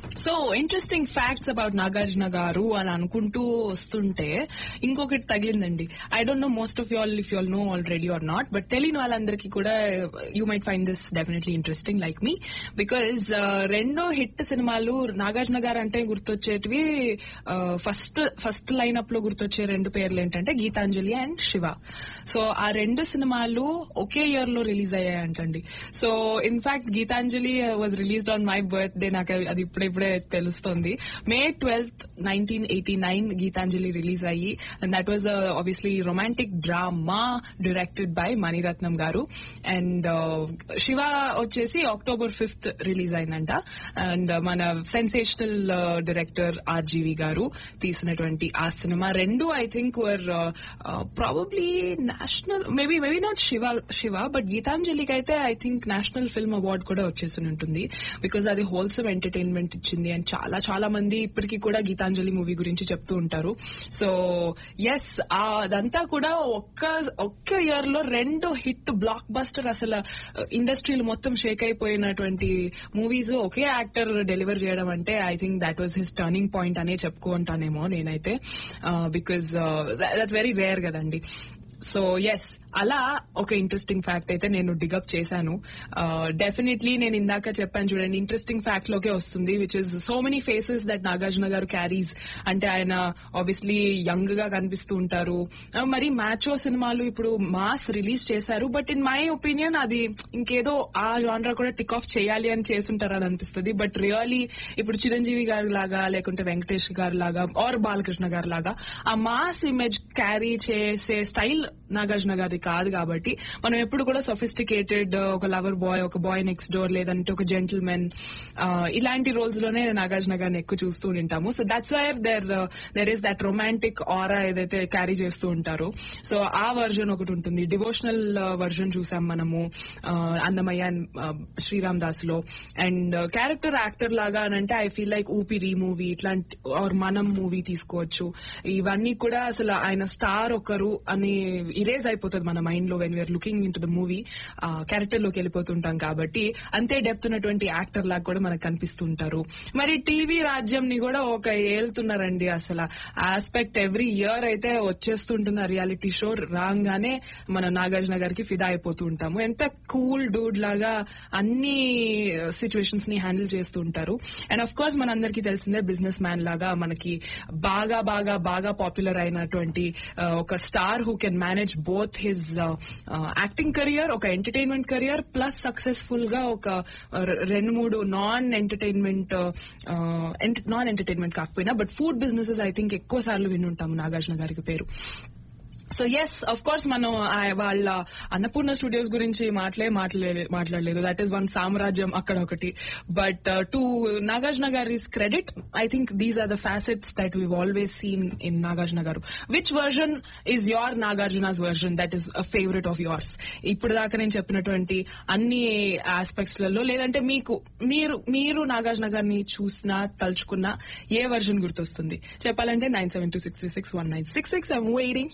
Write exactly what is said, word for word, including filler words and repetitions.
So interesting facts about Nagarjuna గారు అని అనుకుంటూ వస్తుంటే ఇంకొకటి తగిలిందండి. I don't know most of you'll if you'll no already are not, but తెలియని వాళ్ళందరికీ కూడా you might find this definitely interesting like me, because రెండో హిట్ సినిమాలు నాగార్జున గారు అంటే గుర్తొచ్చేటివి ఫస్ట్ ఫస్ట్ లైనప్ లో గుర్తొచ్చే రెండు పేర్లు ఏంటంటే గీతాంజలి అండ్ శివ. సో ఆ రెండు సినిమాలు ఒకే ఇయర్ లో release అయ్యాయంటండి. So in fact Gitanjali was released on my birth day. నాకు అది ఇప్పుడే తెలుస్తుంది. May twelfth nineteen eighty nine Gitanjali release అయ్యి, and that was obviously romantic drama directed by Mani Ratnam గారు. అండ్ శివ వచ్చేసి అక్టోబర్ ఫిఫ్త్ రిలీజ్ అయిందంట. అండ్ మన సెన్సేషనల్ డైరెక్టర్ ఆర్జీవి గారు తీసినటువంటి ఆ సినిమా రెండు I think were probably national, maybe maybe not Shiva Shiva but గీతాంజలికి అయితే I think national film award కూడా వచ్చేసి ఉంటుంది, బికాజ్ అది హోల్సమ్ ఎంటర్టైన్మెంట్ ఇచ్చింది. అండ్ చాలా చాలా మంది ఇప్పటికీ కూడా గీతాంజలి మూవీ గురించి చెప్తూ ఉంటారు. సో ఎస్, అదంతా కూడా ఒక్క ఒక్క ఇయర్ లో రెండు హిట్ బ్లాక్ బస్టర్, అసలు ఇండస్ట్రీలు మొత్తం షేక్ అయిపోయినటువంటి మూవీస్ ఒకే యాక్టర్ డెలివర్ చేయడం అంటే I think that was his turning point అనే చెప్పుకుంటానేమో నేనైతే, బికాజ్ దట్స్ వెరీ రేర్ కదండి. సో ఎస్, అలా ఒక ఇంట్రెస్టింగ్ ఫ్యాక్ట్ అయితే నేను డిగప్ చేశాను. డెఫినెట్లీ నేను ఇందాక చెప్పాను చూడండి, ఇంట్రెస్టింగ్ ఫ్యాక్ట్ లోకే వస్తుంది, which is so many faces that Nagarjuna గారు క్యారీస్. అంటే ఆయన ఆబ్వియస్లీ యంగ్ గా కనిపిస్తూ ఉంటారు. మరి మ్యాచో సినిమాలు ఇప్పుడు మాస్ రిలీజ్ చేశారు, బట్ ఇన్ మై ఒపీనియన్ అది ఇంకేదో ఆ జానరా కూడా టిక్ ఆఫ్ చేయాలి అని చేస్తుంటారు అని అనిపిస్తుంది. బట్ రియలీ ఇప్పుడు చిరంజీవి గారి లాగా, లేకుంటే వెంకటేష్ గారి లాగా, ఆర్ బాలకృష్ణ గారి లాగా ఆ మాస్ ఇమేజ్ క్యారీ చేసే స్టైల్ నాగార్జున గారి కాదు. కాబట్టి మనం ఎప్పుడు కూడా సొఫిస్టికేటెడ్ ఒక లవర్ బాయ్, ఒక బాయ్ నెక్స్ట్ డోర్, లేదంటే ఒక జెంటిల్మెన్, ఇలాంటి రోల్స్ లోనే నాగార్జున గారిని ఎక్కువ చూస్తూ ఉంటాము. So that's wire there there is that romantic ఆరా ఏదైతే క్యారీ చేస్తూ ఉంటారో, సో ఆ వర్జన్ ఒకటి ఉంటుంది. డివోషనల్ వర్జన్ చూసాం మనము అన్నమయ్య శ్రీరామ్ దాస్ లో. అండ్ క్యారెక్టర్ యాక్టర్ లాగా అనంటే ఐ ఫీల్ లైక్ ఊపిరి మూవీ ఇట్లాంటి, ఆర్ మనం మూవీ తీసుకోవచ్చు. ఇవన్నీ కూడా అసలు ఆయన స్టార్ ఒకరు అని ఇరేజ్ అయిపోతుంది మన మైండ్ లో when we are looking in to the movie. Character లోకి వెళ్ళిపోతుంటాం కాబట్టి అంతే డెప్త్ ఉన్నటువంటి యాక్టర్ లాగా కూడా మనకు కనిపిస్తుంటారు. మరి టీవీ రాజ్యం ని కూడా ఒక ఏళ్తున్నారండి. అసలు ఆస్పెక్ట్ ఎవ్రీ ఇయర్ అయితే వచ్చేస్తుంటుంది ఆ రియాలిటీ షో. రాగానే మన నాగార్జున గారికి ఫిదా అయిపోతూ ఉంటాము. ఎంత కూల్ డూడ్ లాగా అన్ని సిచ్యువేషన్స్ ని హ్యాండిల్ చేస్తూ ఉంటారు. అండ్ అఫ్ కోర్స్ మన అందరికీ తెలిసిందే బిజినెస్ మ్యాన్ లాగా మనకి బాగా బాగా బాగా పాపులర్ అయినటువంటి ఒక star who can manage both his acting career, ఒక ఎంటర్టైన్మెంట్ కెరియర్, ప్లస్ సక్సెస్ఫుల్ గా ఒక రెండు మూడు నాన్ ఎంటర్టైన్మెంట్ నాన్ ఎంటర్టైన్మెంట్ కాకపోయినా but food businesses I think ఎక్కువ సార్లు వినుంటాము నాగార్జున గారికి పేరు. సో ఎస్, అఫ్ కోర్స్ మనం వాళ్ళ అన్నపూర్ణ స్టూడియోస్ గురించి మాట్లాడే మాట్లాడలేదు. దట్ ఈస్ వన్ సామ్రాజ్యం అక్కడ ఒకటి. But to Nagarjuna గారిస్ credit, I think these are the facets that weave always seen in Nagarjuna గారు. Which version is your నాగార్జునాస్ version that is a favourite of yours? ఇప్పుడు దాకా నేను చెప్పినటువంటి అన్ని ఆస్పెక్ట్స్ లలో, లేదంటే మీకు మీరు మీరు నాగార్జున గారిని చూసినా తలుచుకున్నా ఏ వర్జన్ గుర్తొస్తుంది చెప్పాలంటే nine seven two six three six one nine six six I'm waiting